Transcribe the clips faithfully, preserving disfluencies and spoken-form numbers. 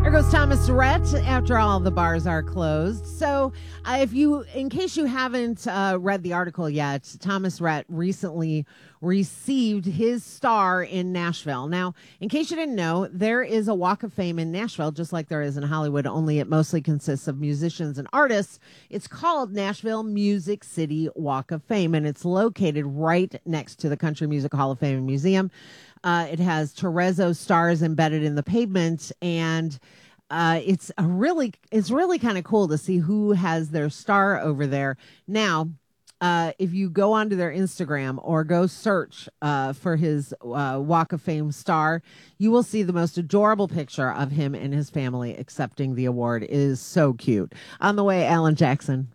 There goes Thomas Rhett after all the bars are closed. So uh, if you, in case you haven't uh, read the article yet, Thomas Rhett recently received his star in Nashville. Now, in case you didn't know, there is a Walk of Fame in Nashville, just like there is in Hollywood, only it mostly consists of musicians and artists. It's called Nashville Music City Walk of Fame, and it's located right next to the Country Music Hall of Fame and Museum. Uh, it has Terezzo stars embedded in the pavement, and uh, it's a really it's really kind of cool to see who has their star over there. Now, uh, if you go onto their Instagram or go search uh, for his uh, Walk of Fame star, you will see the most adorable picture of him and his family accepting the award. It is so cute. On the way, Alan Jackson.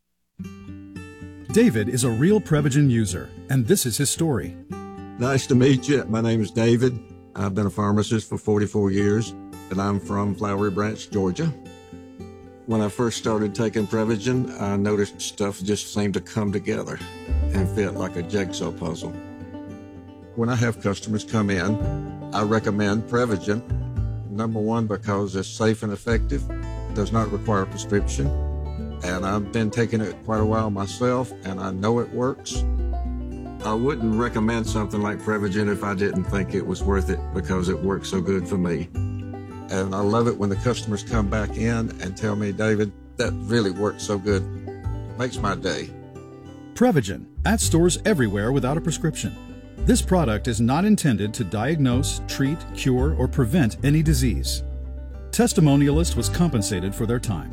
David is a real Prevagen user, and this is his story. Nice to meet you. My name is David. I've been a pharmacist for forty-four years, and I'm from Flowery Branch, Georgia. When I first started taking Prevagen, I noticed stuff just seemed to come together and fit like a jigsaw puzzle. When I have customers come in, I recommend Prevagen. Number one, because it's safe and effective, does not require a prescription, and I've been taking it quite a while myself, and I know it works. I wouldn't recommend something like Prevagen if I didn't think it was worth it because it works so good for me. And I love it when the customers come back in and tell me, David, that really works so good. Makes my day. Prevagen, at stores everywhere without a prescription. This product is not intended to diagnose, treat, cure, or prevent any disease. Testimonialist was compensated for their time.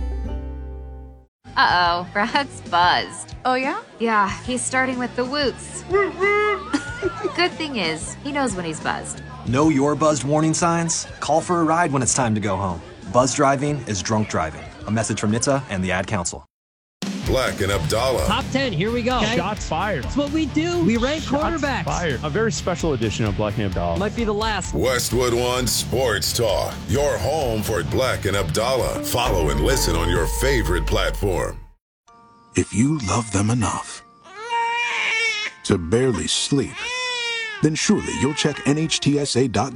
Uh-oh, Brad's buzzed. Oh, yeah? Yeah, he's starting with the woots. Good thing is, he knows when he's buzzed. Know your buzzed warning signs? Call for a ride when it's time to go home. Buzz driving is drunk driving. A message from N H T S A and the Ad Council. Black and Abdallah. Top ten, here we go. Okay. Shots fired. That's what we do. We rank Shots quarterbacks. Fired. A very special edition of Black and Abdallah. Might be the last. Westwood One Sports Talk. Your home for Black and Abdallah. Follow and listen on your favorite platform. If you love them enough to barely sleep, then surely you'll check N H T S A dot